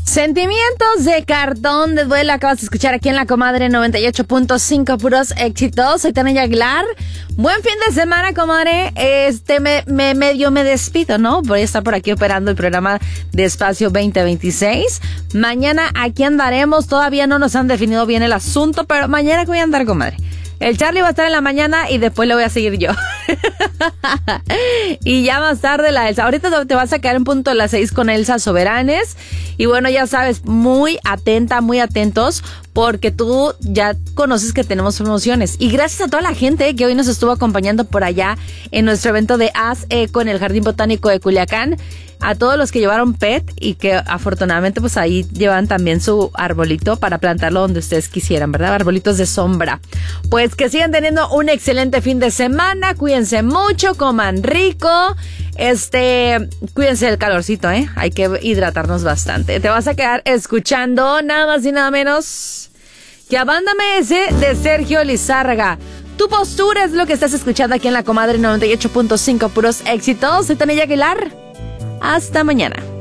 Sentimientos de cartón de duelo acabas de escuchar aquí en La Comadre 98.5, puros éxitos. Soy Tania Aguilar. Buen fin de semana, comadre. Me despido, ¿no? Voy a estar por aquí operando el programa de Espacio 2026. Mañana aquí andaremos. Todavía no nos han definido bien el asunto, pero mañana voy a andar, comadre. El Charlie va a estar en la mañana y después le voy a seguir yo. Y ya más tarde la Elsa. Ahorita te vas a quedar en punto de las 6 con Elsa Soberanes. Y bueno, ya sabes, muy atenta, muy atentos, porque tú ya conoces que tenemos promociones. Y gracias a toda la gente que hoy nos estuvo acompañando por allá en nuestro evento de Haz Eco en el Jardín Botánico de Culiacán. A todos los que llevaron PET y que afortunadamente pues ahí llevan también su arbolito para plantarlo donde ustedes quisieran, ¿verdad? Arbolitos de sombra. Pues que sigan teniendo un excelente fin de semana. Cuídense mucho, coman rico. Cuídense del calorcito, ¿eh? Hay que hidratarnos bastante. Te vas a quedar escuchando nada más y nada menos que a Banda MS de Sergio Lizárraga. Tu postura es lo que estás escuchando aquí en La Comadre 98.5, puros éxitos. Soy Tania Aguilar. Hasta mañana.